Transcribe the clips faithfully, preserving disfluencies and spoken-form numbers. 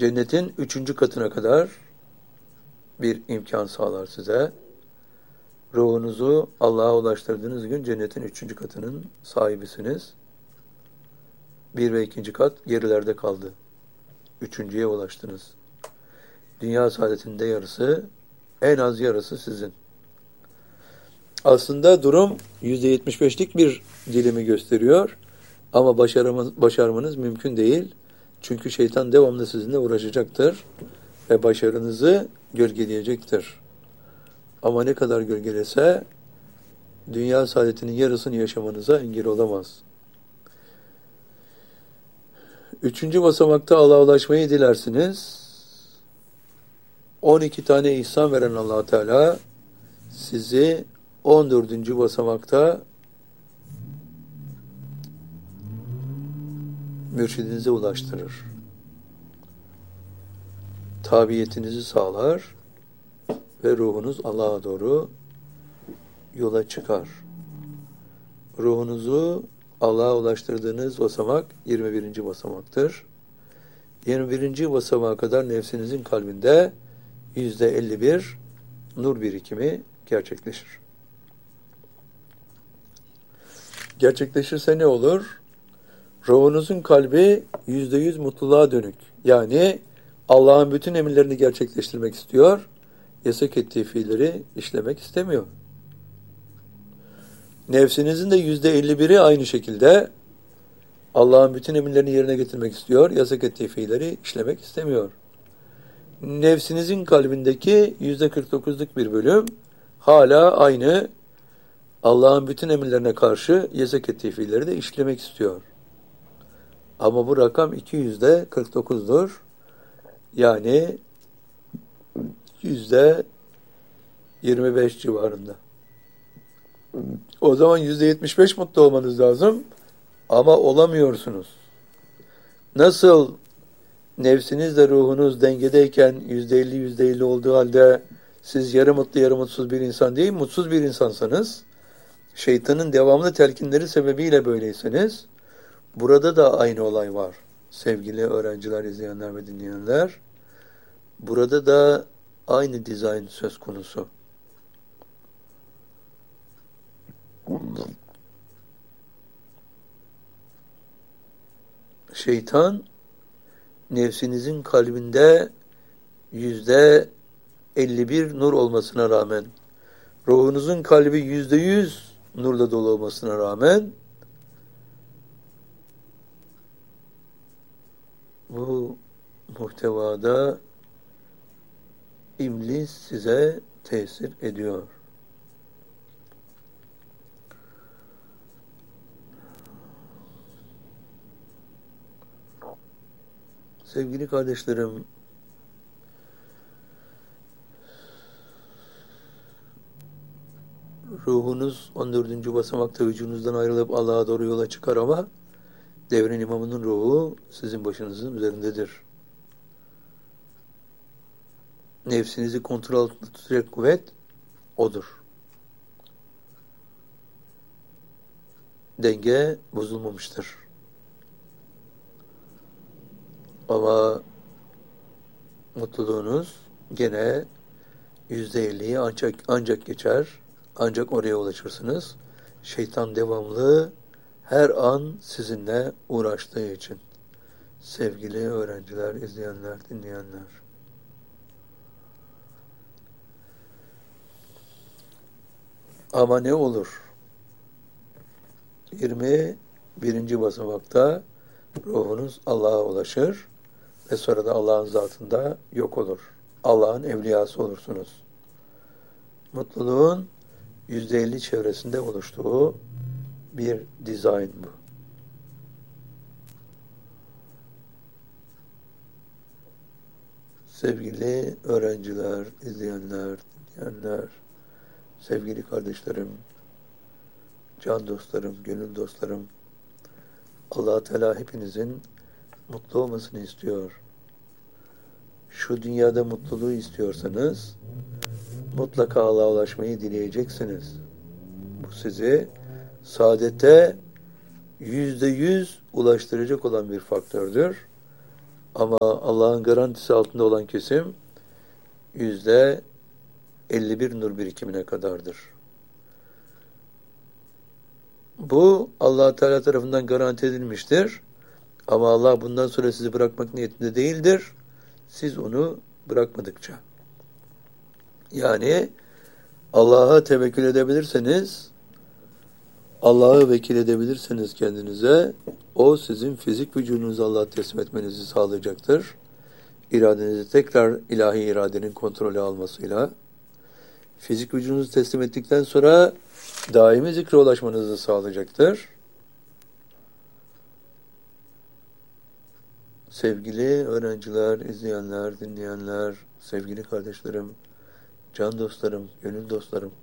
cennetin üçüncü katına kadar bir imkan sağlar size. Ruhunuzu Allah'a ulaştırdığınız gün cennetin üçüncü katının sahibisiniz. Bir ve ikinci kat gerilerde kaldı. Üçüncüye ulaştınız. Dünya saadetinde yarısı, en az yarısı sizin. Aslında durum yüzde yetmiş beşlik bir dilimi gösteriyor. Ama başarmanız, başarmanız mümkün değil. Çünkü şeytan devamlı sizinle uğraşacaktır. Ve başarınızı gölgeleyecektir. Ama ne kadar gölgelese, dünya saadetinin yarısını yaşamanıza engel olamaz. Üçüncü basamakta Allah'a ulaşmayı dilersiniz. on iki tane ihsan veren Allah Teala sizi on dördüncü basamakta mürşidinize ulaştırır. Tabiyetinizi sağlar ve ruhunuz Allah'a doğru yola çıkar. Ruhunuzu Allah'a ulaştırdığınız basamak yirmi birinci basamaktır. yirmi birinci basamağa kadar nefsinizin kalbinde yüzde elli bir nur birikimi gerçekleşir. Gerçekleşirse ne olur? Ruhunuzun kalbi yüzde yüz mutluluğa dönük. Yani Allah'ın bütün emirlerini gerçekleştirmek istiyor, yasak ettiği fiilleri işlemek istemiyor. Nefsinizin de yüzde elli biri aynı şekilde Allah'ın bütün emirlerini yerine getirmek istiyor, yasak ettiği fiilleri işlemek istemiyor. Nefsinizin kalbindeki yüzde kırk dokuzluk bir bölüm hala aynı Allah'ın bütün emirlerine karşı yasak ettiği fiilleri de işlemek istiyor. Ama bu rakam iki yüzde kırk dokuzdur. Yani yüzde yirmi beş civarında. O zaman yüzde yetmiş beş mutlu olmanız lazım. Ama olamıyorsunuz. Nasıl nefsinizle ruhunuz dengedeyken yüzde elli yüzde elli olduğu halde siz yarı mutlu yarı mutsuz bir insan değil, mutsuz bir insansanız, şeytanın devamlı telkinleri sebebiyle böyleyseniz, burada da aynı olay var. Sevgili öğrenciler, izleyenler ve dinleyenler, burada da aynı dizayn söz konusu. Şeytan, nefsinizin kalbinde yüzde elli bir nur olmasına rağmen, ruhunuzun kalbi yüzde yüz nurla dolu olmasına rağmen, bu muhtevada iblis size tesir ediyor. Sevgili kardeşlerim, ruhunuz on dördüncü basamakta vücudunuzdan ayrılıp Allah'a doğru yola çıkar ama devrin imamının ruhu sizin başınızın üzerindedir. Nefsinizi kontrol altında tutacak kuvvet odur. Denge bozulmamıştır. Ama mutluluğunuz gene yüzde elliyi ancak, ancak geçer. Ancak oraya ulaşırsınız. Şeytan devamlı her an sizinle uğraştığı için. Sevgili öğrenciler, izleyenler, dinleyenler. Ama ne olur? yirmi birinci basamakta ruhunuz Allah'a ulaşır ve sonra da Allah'ın zatında yok olur. Allah'ın evliyası olursunuz. Mutluluğun yüzde elli çevresinde oluştuğu bir dizayn bu. Sevgili öğrenciler, izleyenler, dinleyenler, sevgili kardeşlerim, can dostlarım, gönül dostlarım, Allah Teala hepinizin mutlu olmasını istiyor. Şu dünyada mutluluğu istiyorsanız mutlaka Allah'a ulaşmayı dileyeceksiniz. Bu sizi saadete yüzde yüz ulaştıracak olan bir faktördür. Ama Allah'ın garantisi altında olan kesim yüzde elli bir nur birikimine kadardır. Bu Allah Teala tarafından garanti edilmiştir. Ama Allah bundan sonra sizi bırakmak niyetinde değildir. Siz onu bırakmadıkça. Yani Allah'a tevekkül edebilirseniz, Allah'ı vekil edebilirseniz kendinize, o sizin fizik vücudunuzu Allah'a teslim etmenizi sağlayacaktır. İradenizi tekrar ilahi iradenin kontrolü almasıyla, fizik vücudunuzu teslim ettikten sonra daimi zikre ulaşmanızı sağlayacaktır. Sevgili öğrenciler, izleyenler, dinleyenler, sevgili kardeşlerim, can dostlarım, gönül dostlarım,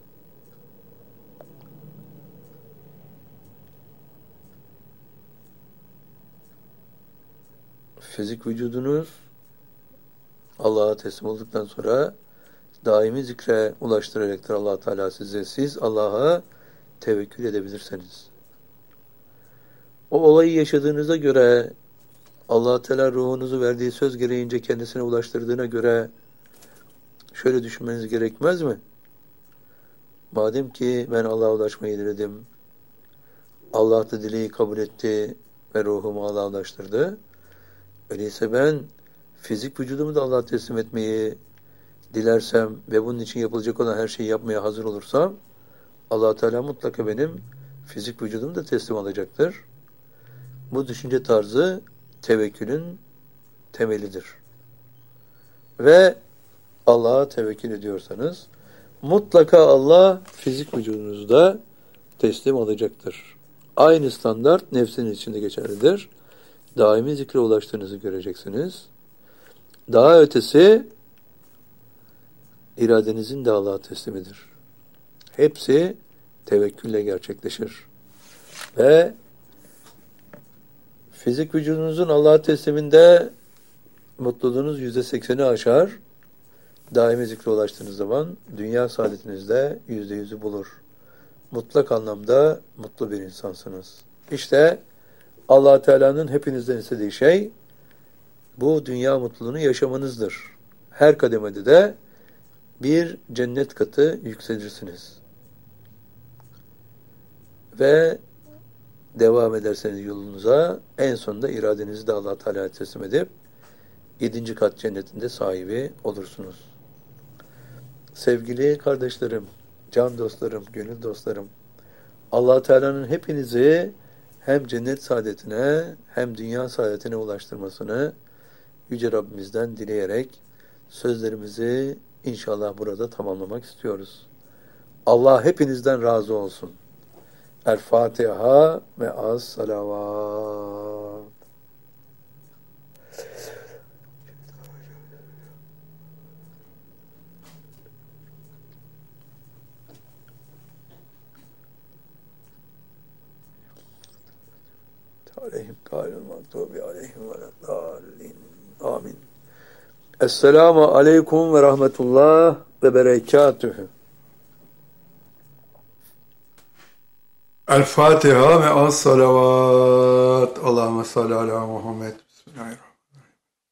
fizik vücudunuz Allah'a teslim olduktan sonra daimi zikre ulaştıracaktır Allah Teala size. Siz Allah'a tevekkül edebilirseniz. O olayı yaşadığınıza göre, Allah Teala ruhunuzu verdiği söz gereğince kendisine ulaştırdığına göre şöyle düşünmeniz gerekmez mi? Madem ki ben Allah'a ulaşmayı diledim, Allah da dileği kabul etti ve ruhumu Allah'a ulaştırdı. Öyleyse ben fizik vücudumu da Allah'a teslim etmeyi dilersem ve bunun için yapılacak olan her şeyi yapmaya hazır olursam, Allah Teala mutlaka benim fizik vücudumu da teslim alacaktır. Bu düşünce tarzı tevekkülün temelidir. Ve Allah'a tevekkül ediyorsanız mutlaka Allah fizik vücudunuzu da teslim alacaktır. Aynı standart nefsinin içinde geçerlidir. Daimi zikre ulaştığınızı göreceksiniz. Daha ötesi iradenizin de Allah'a teslimidir. Hepsi tevekkülle gerçekleşir. Ve fizik vücudunuzun Allah'a tesliminde mutluluğunuz yüzde sekseni aşar. Daimi zikre ulaştığınız zaman dünya saadetinizde yüzde yüzü bulur. Mutlak anlamda mutlu bir insansınız. İşte Allah Teala'nın hepinizden istediği şey bu dünya mutluluğunu yaşamanızdır. Her kademede de bir cennet katı yükselirsiniz. Ve devam ederseniz yolunuza en sonunda iradenizi de Allah Teala'ya teslim edip yedinci kat cennetinde sahibi olursunuz. Sevgili kardeşlerim, can dostlarım, gönül dostlarım, Allah Teala'nın hepinizi hem cennet saadetine hem dünya saadetine ulaştırmasını Yüce Rabbimizden dileyerek sözlerimizi inşallah burada tamamlamak istiyoruz. Allah hepinizden razı olsun. El Fatiha ve az salavat. Aleyhim kâlel mağdûbi aleyhim veleddâllin. Amin. Esselamu aleyküm ve rahmetullah ve berekatühü. El Fatiha ve as salavat. Allahümme salli ala Muhammed. Bismillahirrahmanirrahim.